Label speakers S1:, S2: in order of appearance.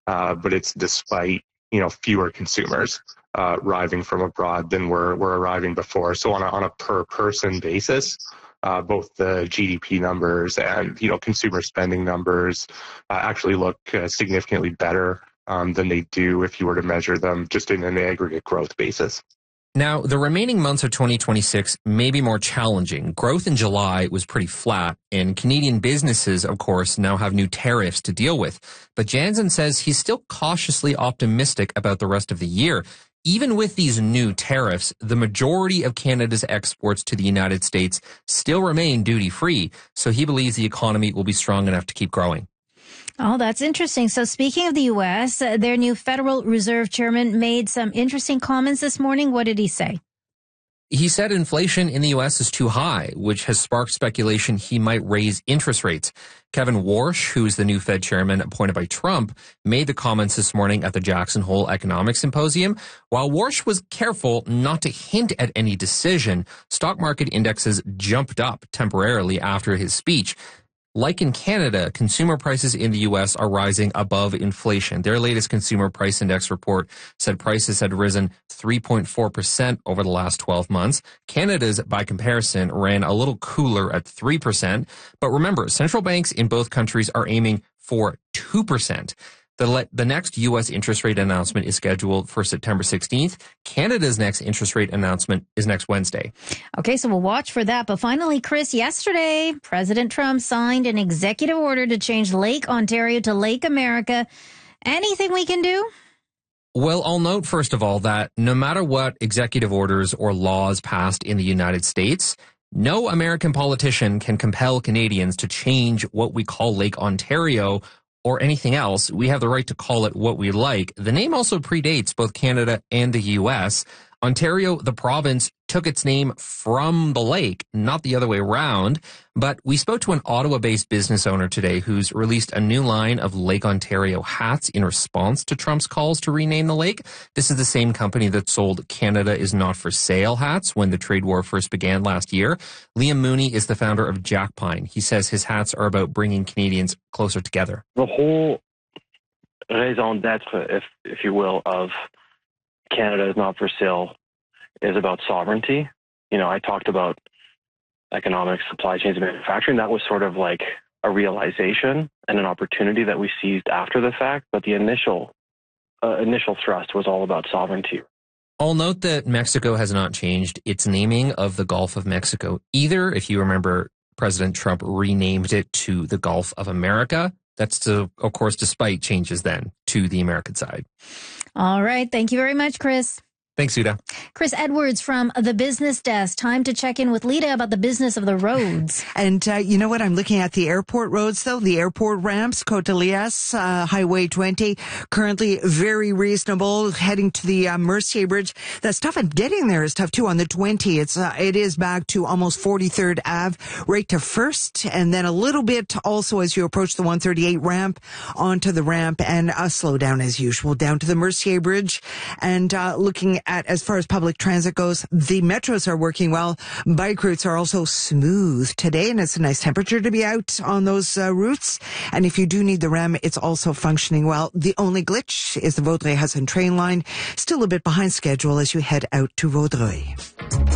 S1: but it's despite, fewer consumers arriving from abroad than were arriving before. So on a per person basis, both the GDP numbers and, consumer spending numbers actually look significantly better than they do if you were to measure them just in an aggregate growth basis.
S2: Now, the remaining months of 2026 may be more challenging. Growth in July was pretty flat, and Canadian businesses, of course, now have new tariffs to deal with. But Jansen says he's still cautiously optimistic about the rest of the year. Even with these new tariffs, the majority of Canada's exports to the United States still remain duty-free, so he believes the economy will be strong enough to keep growing.
S3: Oh, that's interesting. So speaking of the U.S., their new Federal Reserve Chairman made some interesting comments this morning. What did he say?
S2: He said inflation in the U.S. is too high, which has sparked speculation he might raise interest rates. Kevin Warsh, who is the new Fed chairman appointed by Trump, made the comments this morning at the Jackson Hole Economic Symposium. While Warsh was careful not to hint at any decision, stock market indexes jumped up temporarily after his speech. Like in Canada, consumer prices in the U.S. are rising above inflation. Their latest consumer price index report said prices had risen 3.4% over the last 12 months. Canada's, by comparison, ran a little cooler at 3%. But remember, central banks in both countries are aiming for 2%. The next U.S. interest rate announcement is scheduled for September 16th. Canada's next interest rate announcement is next Wednesday.
S3: Okay, so we'll watch for that. But finally, Chris, yesterday, President Trump signed an executive order to change Lake Ontario to Lake America. Anything we can do?
S2: Well, I'll note, first of all, that no matter what executive orders or laws passed in the United States, no American politician can compel Canadians to change what we call Lake Ontario or anything else. We have the right to call it what we like. The name also predates both Canada and the U.S. Ontario, the province, took its name from the lake, not the other way around. But we spoke to an Ottawa-based business owner today who's released a new line of Lake Ontario hats in response to Trump's calls to rename the lake. This is the same company that sold Canada is Not for Sale hats when the trade war first began last year. Liam Mooney is the founder of Jack Pine. He says his hats are about bringing Canadians closer together.
S4: The whole raison d'etre, if you will, of Canada is Not for Sale is about sovereignty. I talked about economics, supply chains, and manufacturing. That was sort of like a realization and an opportunity that we seized after the fact. But the initial thrust was all about sovereignty.
S2: I'll note that Mexico has not changed its naming of the Gulf of Mexico either. If you remember, President Trump renamed it to the Gulf of America. That's, of course, despite changes then to the American side.
S3: All right. Thank you very much, Chris.
S2: Thanks, Uda.
S3: Chris Edwards from the Business Desk. Time to check in with Lita about the business of the roads.
S5: And you know what? I'm looking at the airport roads, though. The airport ramps, Côte-de-Liesse, Highway 20, currently very reasonable. Heading to the Mercier Bridge. That's tough, and getting there is tough, too. On the 20, it is back to almost 43rd Ave, right to 1st, and then a little bit also as you approach the 138 ramp, onto the ramp, and a slowdown as usual down to the Mercier Bridge. And looking at, as far as public transit goes, the metros are working well. Bike routes are also smooth today, and it's a nice temperature to be out on those routes. And if you do need the REM, it's also functioning well. The only glitch is the Vaudreuil-Hudson train line, still a bit behind schedule as you head out to Vaudreuil.